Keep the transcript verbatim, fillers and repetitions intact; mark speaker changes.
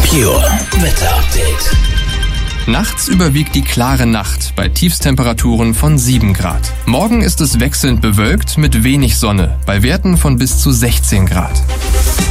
Speaker 1: Pure Wetter Update.
Speaker 2: Nachts überwiegt die klare Nacht bei Tiefstemperaturen von sieben Grad. Morgen ist es wechselnd bewölkt mit wenig Sonne, bei Werten von bis zu sechzehn Grad.